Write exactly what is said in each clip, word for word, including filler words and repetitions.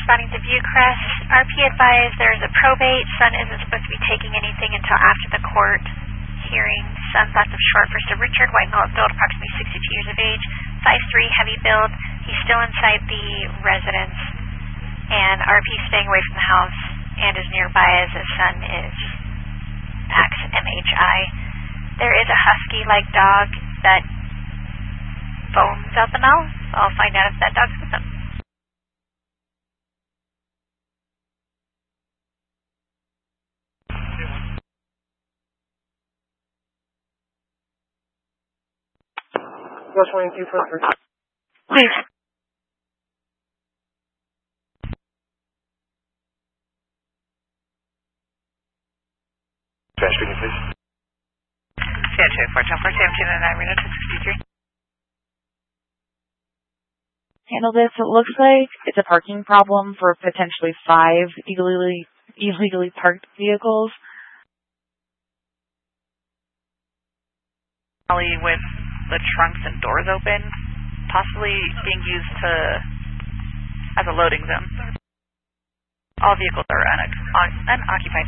responding to Viewcrest. R P advised there is a probate. Son isn't supposed to be taking anything until after the court hearing. Son thoughts of short for Sir Richard, white male build, approximately sixty-two years of age, five three, heavy build. He's still inside the residence, and R P staying away from the house and is nearby as his son is Pax M H I. There is a husky-like dog that foams out the mouth. I'll find out if that dog's with them. Plus twenty-two for three. Please. Trash speaking, please. San Jose, four ten four, seventeen oh nine, Reno, six sixty-three. Handle this. It looks like it's a parking problem for potentially five illegally illegally parked vehicles. Alley with the trunks and doors open, possibly being used to as a loading zone. All vehicles are un unoccupied.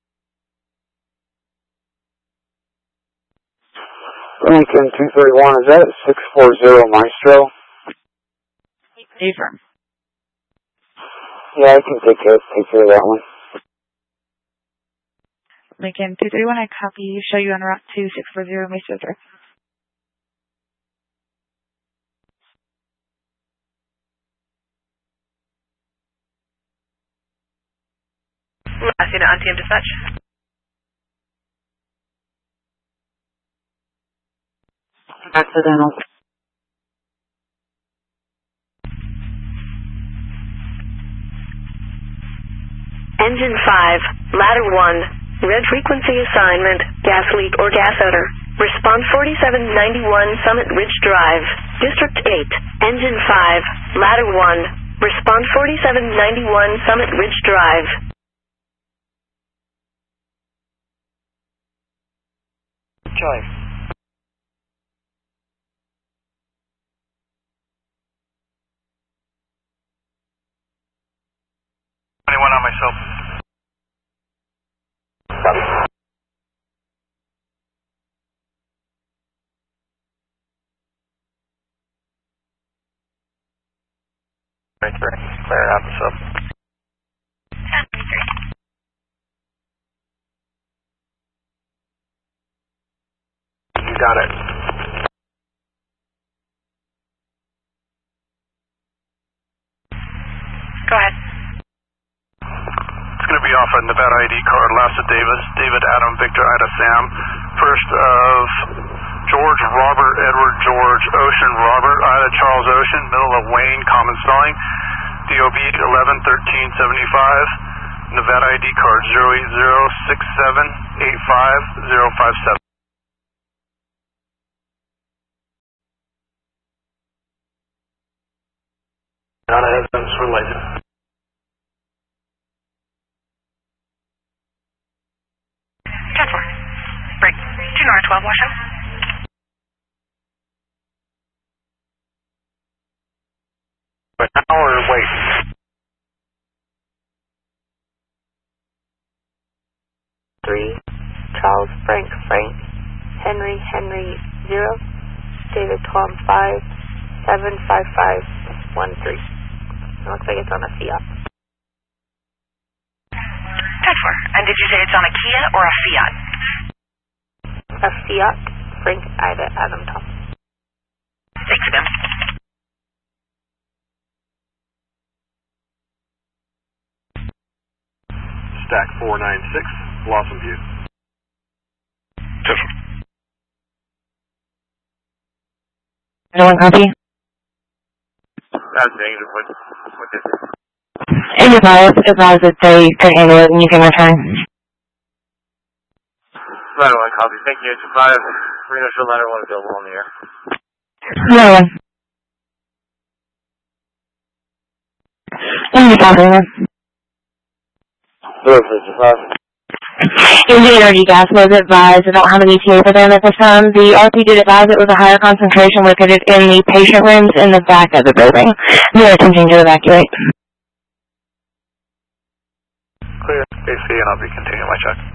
Lincoln two thirty-one, is that six four zero Maestro? Affirm. Yeah, I can take care, take care of that one. Lincoln two thirty-one, I copy. Show you on route two six four zero Maestro Drive. Last unit on T M dispatch. Accidental. Engine five, ladder one, red frequency assignment, gas leak or gas odor. Response forty-seven ninety-one Summit Ridge Drive, District eight. Engine five, ladder one, response forty-seven ninety-one Summit Ridge Drive. Choice. twenty-one on myself. Copy. Right, right. Clear out the sub. You got it. Go ahead. It's going to be off a Nevada I D card, last of Davis, David, Adam, Victor, Ida, Sam. First of George, Robert, Edward, George, Ocean, Robert, Ida, Charles, Ocean. Middle of Wayne, common spelling. D O B eleven thirteen seventy-five. Nevada I D card zero eight zero six seven eight five zero five seven. Not evidence related. ten four. Break. two Nora twelve, Washington. But now or wait? Three, Charles, Frank, Frank, Henry, Henry, zero, David, Tom, five, seven, five, five, one, three. It looks like it's on a Fiat. ten four. And did you say it's on a Kia or a Fiat? A Fiat, Frank, Ida, Adam, Tom. Thanks, Ben. Stack four nine six, Blossom View. ten four. No one copy? That's negative. What, what is it? And advise, advise that they can handle it and you can return. Ladder one copy. Thank you. It's five. Reno show ladder one available on the air. No one. And you copy them. Zero fifty-five. Indian Energy Gas was advised. I don't have an E T A for them at this time. The R P did advise it was a higher concentration located in the patient rooms in the back of the building. They're attempting to evacuate. A C, and I'll be continuing my check.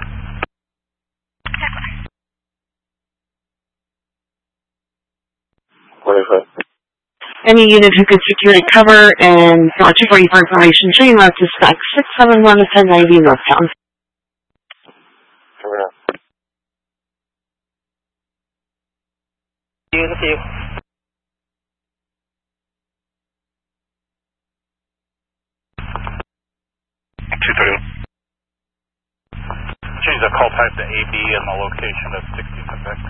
twenty-five. Any unit who could security cover and uh, two forty for information, showing route to spec six seven one to ten ninety Northtown. Coming up. See you in the few. two thirty-one. Change the call type to A B and the location of sixteen effect.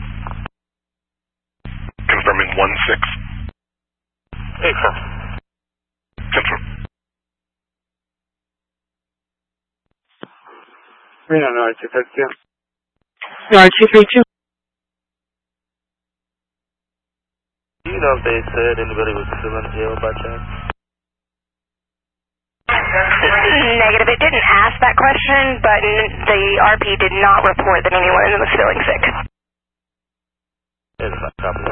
Confirming one six. Affirm. Confirm. Reno, no, two thirty-two. Yard two three two. Do you know if they said anybody was still in jail by chance? Negative. It didn't ask that question, but the R P did not report that anyone was feeling sick. It's not copy.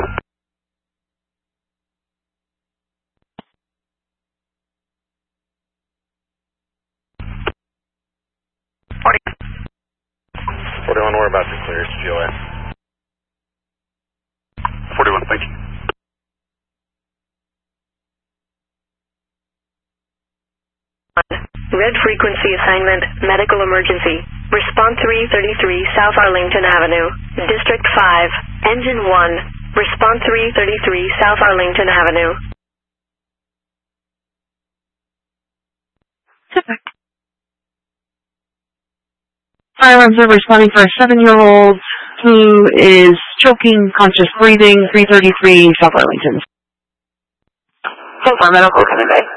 forty. forty-one, we're about to clear G O A. forty-one, thank you. Red frequency assignment, medical emergency. Response three thirty-three South Arlington Avenue. District five, Engine one. Response three thirty-three South Arlington Avenue. Firearms are responding for a seven-year-old who is choking, conscious breathing, three thirty-three South Arlington. So far, medical coming back.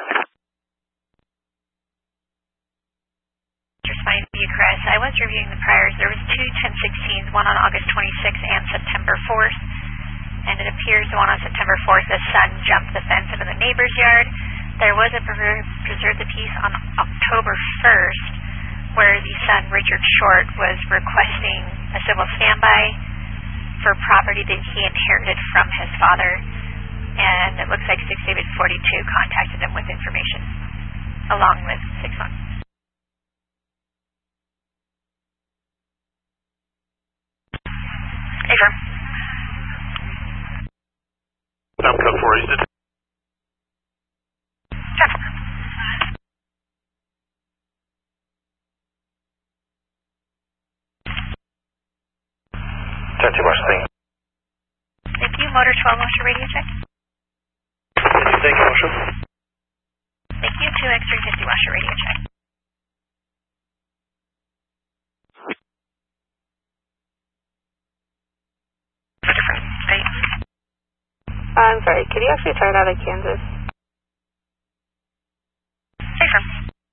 Responding to you, Chris. I was reviewing the priors. There was two ten sixteens, one on August twenty-sixth and September fourth. And it appears the one on September fourth, the son jumped the fence into the neighbor's yard. There was a preserve the peace on October first, where the son, Richard Short, was requesting a civil standby for property that he inherited from his father. And it looks like six David forty-two contacted him with information, along with six one. Affirm. Now code four, is it? ten two, Marshall, thank you. Thank you. Motor twelve, Marshall, radio check. Thank you, Marshall. Thank you. two X three fifty, Marshall, radio check. Uh, I'm sorry, could you actually try that at Kansas? Affirm.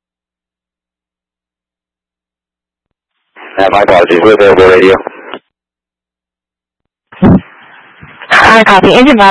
Uh, my apologies, we're available radio. I copy. Engine